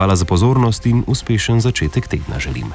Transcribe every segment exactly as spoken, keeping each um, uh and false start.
Hvala za pozornost in uspešen začetek tedna želim.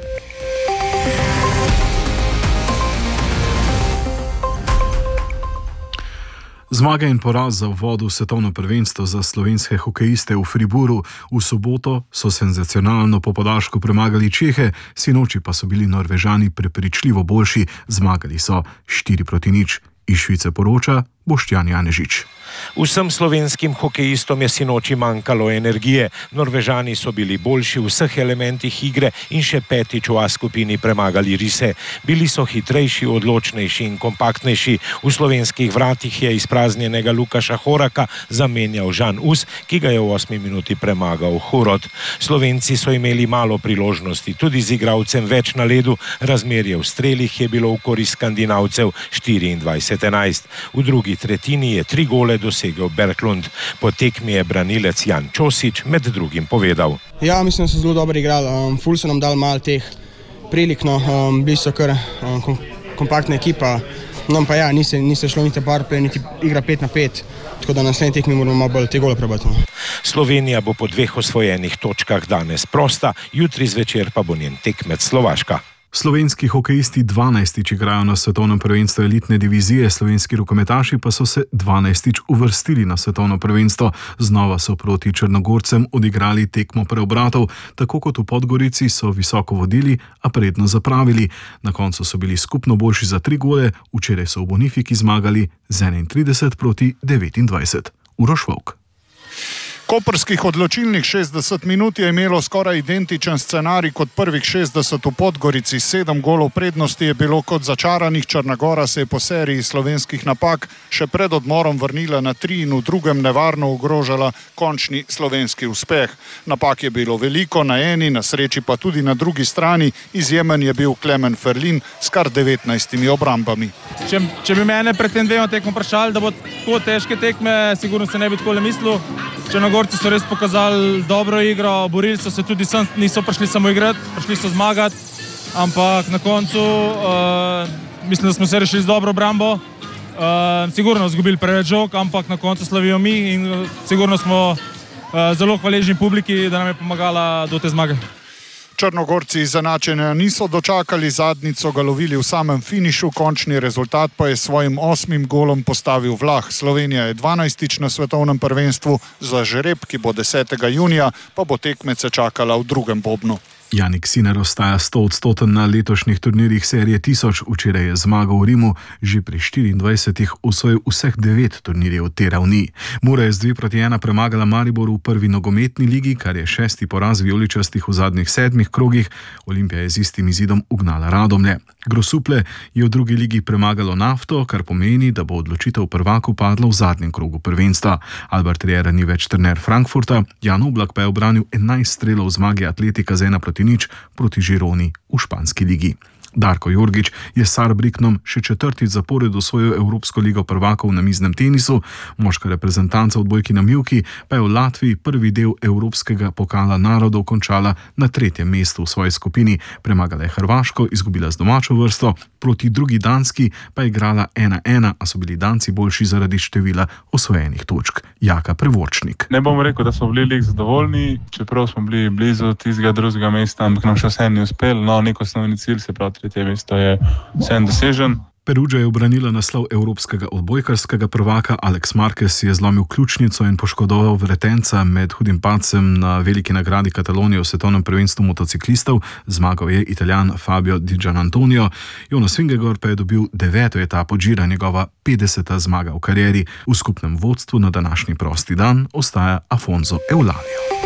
Zmaga in poraz za uvod v svetovno prvenstvo za slovenske hokejiste v Fribourgu. V soboto so senzacionalno po podaljšku premagali Čehe, sinoči pa so bili Norvežani prepričljivo boljši, zmagali so štiri proti nič. Iz Švice poroča Boštjan Janežič. Vsem slovenskim hokejistom je sinoči manjkalo energije. Norvežani so bili boljši v vseh elementih igre in še petič v A skupini premagali Rise. Bili so hitrejši, odločnejši in kompaktnejši. V slovenskih vratih je izpraznjenega Lukaša Horaka zamenjal Žan Us, ki ga je v osmi minuti premagal Hurod. Slovenci so imeli malo priložnosti, tudi z igralcem več na ledu. Razmerje v strelih je bilo v korist Skandinavcev štiriindvajset enajst. V drugi tretjini je tri gole dosegel Berglund. Po tekmi je branilec Jan Čosič med drugim povedal. Ja, mislim, da so zelo dobro igrali. Um, ful so nam dali malo teh prilik, no, um, bili so kar um, kom, kompaktna ekipa. No, pa ja, ni se, ni se šlo niti par play, niti igra pet na pet, tako da na naslednji tekmi moramo malo bolj te gole prebati. No. Slovenija bo po dveh osvojenih točkah danes prosta, jutri zvečer pa bo njen tekmec Slovaška. Slovenski hokejisti dvanajstič igrajo na svetovnem prvenstvu elitne divizije, slovenski rokometaši pa so se dvanajstič uvrstili na svetovno prvenstvo. Znova so proti Črnogorcem odigrali tekmo preobratov, tako kot v Podgorici so visoko vodili, a predno zapravili. Na koncu so bili skupno boljši za tri gole, včeraj so v Bonifiki zmagali z enaintrideset proti devetindvajset. Uroš Vovk. Koprskih odločilnih šestdeset minut je imelo skoraj identičen scenarij kot prvih šestdeset v Podgorici. Sedem golov prednosti je bilo kot začaranih. Črna Gora se je po seriji slovenskih napak še pred odmorom vrnila na tri in v drugem nevarno ogrožala končni slovenski uspeh. Napak je bilo veliko na eni, na sreči pa tudi na drugi strani. Izjemen je bil Klemen Ferlin s kar devetnajstimi obrambami. Če, če bi mene pred tem dvema tekmo vprašali, da bo tako težke tekme, sigurno se ne bi takole mislil. Črnogorci so res pokazali dobro igro, borili so se tudi sem, niso prišli samo igrati, prišli so zmagati, ampak na koncu uh, mislim, da smo se rešili z dobro obrambo. Uh, sigurno izgubili preveč žog, ampak na koncu slavijo mi in uh, sigurno smo uh, zelo hvaležni publiki, da nam je pomagala do te zmage. Črnogorci izenačenja niso dočakali, zadnjico ga lovili v samem finišu, končni rezultat pa je svojim osmim golom postavil Vlah. Slovenija je dvanajstič na svetovnem prvenstvu, za žreb, ki bo desetega junija, pa bo tekmece čakala v drugem bobnu. Janik Sinner ostaja stoodstoten na letošnjih turnirjih serije tisoč. Včeraj je zmagal v Rimu, že pri štiriindvajsetih osvojil vseh devet turnirjev te ravni. Mura je z dve proti ena premagala Maribor v prvi nogometni ligi, kar je šesti poraz vijoličastih v zadnjih sedmih krogih. Olimpija je z istim izidom ugnala Radomlje. Grosuplje je v drugi ligi premagalo Nafto, kar pomeni, da bo odločitev prvaku padla v zadnjem krogu prvenstva. Albert Riera ni več trener Frankfurta, Jan Oblak pa je obranil enajst strelov v zmagi Atletika z ena proti nič proti Žironi v španski ligi. Darko Jorgič je s Saarbrückenom še četrtič zapored osvojil Evropsko ligo prvakov na miznem tenisu. Moška reprezentanca v odbojki na mivki pa je v Latviji prvi del Evropskega pokala narodov končala na tretjem mestu v svoji skupini. Premagala je Hrvaško, izgubila z domačo vrsto, proti drugi Danski pa je igrala ena ena, a so bili Danci boljši zaradi števila osvojenih točk. Jaka Prevorčnik. Ne bom rekel, da smo bili lik zadovoljni, čeprav smo bili blizu tistega drugega mesta, ampak nam še vse ni uspel. No, nek osnovni cilj, se pravi tretje mesto, je vsem dosežen. Perugia je obranila naslov evropskega odbojkarskega prvaka. Alex Marquez je zlomil ključnico in poškodoval vretenca med hudim padcem na veliki nagradi Katalonije v svetovnem prvenstvu motociklistov. Zmagal je Italijan Fabio Di Gianantonio. Jonas Vingegaard pa je dobil deveto etapo Gira, njegova petdeseta zmaga v karieri. V skupnem vodstvu na današnji prosti dan ostaja Afonso Eulalio.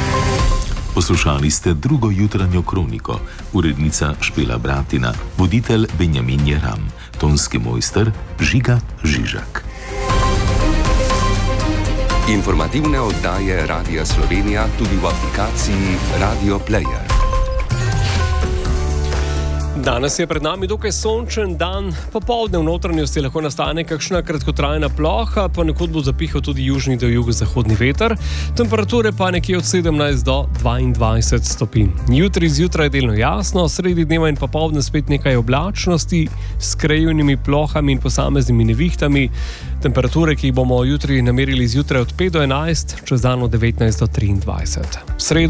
Poslušali ste drugo jutranjo kroniko. Urednica Špela Bratina, voditelj Benjamin Jeram, tonski mojster Žiga Žižak. Informativne oddaje Radia Slovenija tudi v aplikaciji Radio Player. Danes je pred nami dokaj sončen dan, popoldne v notranjosti lahko nastane kakšna kratkotrajna ploha, ponekod bo zapihal tudi južni do jugozahodni veter, temperature pa nekje od sedemnajst do dvaindvajset stopinj. Jutri zjutraj delno jasno, sredi dneva in popoldne spet nekaj oblačnosti s krajevnimi plohami in posameznimi nevihtami. Temperature, ki jih bomo jutri namerili zjutraj od pet do enajst, čez dan od devetnajst do triindvajset.